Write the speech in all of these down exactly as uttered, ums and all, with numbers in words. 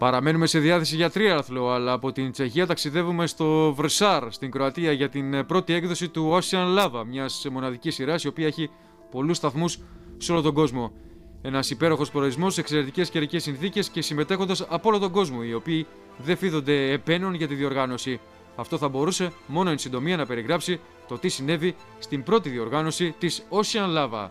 Παραμένουμε σε διάθεση για τρίαθλο, αλλά από την Τσεχία ταξιδεύουμε στο Βρσάρ, στην Κροατία, για την πρώτη έκδοση του Ocean Lava, μιας μοναδικής σειράς η οποία έχει πολλούς σταθμούς σε όλο τον κόσμο. Ένας υπέροχος προορισμός, εξαιρετικές καιρικές συνθήκες και συμμετέχοντες από όλο τον κόσμο, οι οποίοι δεν φίδονται επένων για τη διοργάνωση. Αυτό θα μπορούσε μόνο εν συντομία να περιγράψει το τι συνέβη στην πρώτη διοργάνωση της Ocean Lava.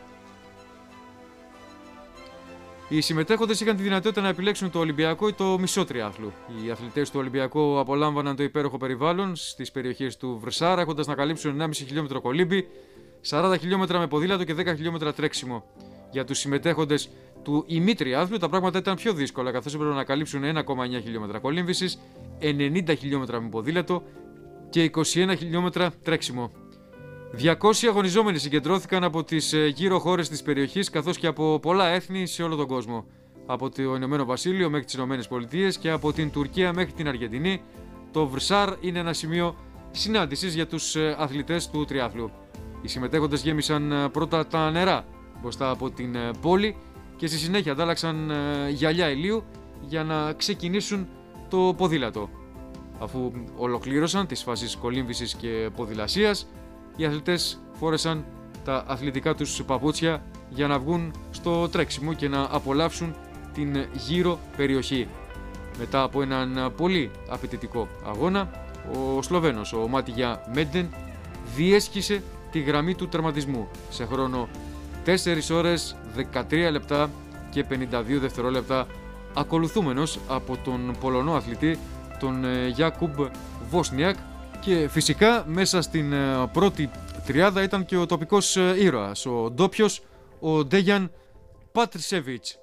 Οι συμμετέχοντες είχαν τη δυνατότητα να επιλέξουν το Ολυμπιακό ή το μισό τριάθλου. Οι αθλητές του Ολυμπιακού απολάμβαναν το υπέροχο περιβάλλον στις περιοχές του Βρσάρ, έχοντας να καλύψουν ενάμιση χιλιόμετρο κολύμπι, σαράντα χιλιόμετρα με ποδήλατο και δέκα χιλιόμετρα τρέξιμο. Για τους συμμετέχοντες του ημιτριάθλου τα πράγματα ήταν πιο δύσκολα, καθώς έπρεπε να καλύψουν ένα κόμμα εννέα χιλιόμετρα κολύμβησης, ενενήντα χιλιόμετρα με ποδήλατο και είκοσι ένα χιλιόμετρα τρέξιμο. διακόσιοι αγωνιζόμενοι συγκεντρώθηκαν από τις γύρω χώρες της περιοχής, καθώς και από πολλά έθνη σε όλο τον κόσμο. Από το Ηνωμένο Βασίλειο μέχρι τις Ηνωμένες Πολιτείες και από την Τουρκία μέχρι την Αργεντινή, το Βρσάρ είναι ένα σημείο συνάντησης για τους αθλητές του τριάθλου. Οι συμμετέχοντες γέμισαν πρώτα τα νερά μπροστά από την πόλη και στη συνέχεια αντάλλαξαν γυαλιά ηλίου για να ξεκινήσουν το ποδήλατο. Αφού ολοκλήρωσαν τις φάσεις κολύμβησης και ποδηλασίας, οι αθλητές φόρεσαν τα αθλητικά τους παπούτσια για να βγουν στο τρέξιμο και να απολαύσουν την γύρω περιοχή. Μετά από έναν πολύ απαιτητικό αγώνα, ο Σλοβαίνος, ο Μάτιγια Μένντεν, διέσχισε τη γραμμή του τερματισμού σε χρόνο τέσσερις ώρες, δεκατρία λεπτά και πενήντα δύο δευτερόλεπτα, ακολουθούμενος από τον Πολωνό αθλητή, τον Γιάκουμπ Βόσνιακ, και φυσικά μέσα στην πρώτη τριάδα ήταν και ο τοπικός ήρωας, ο ντόπιος, ο Ντέγιαν Πατρισέβιτς.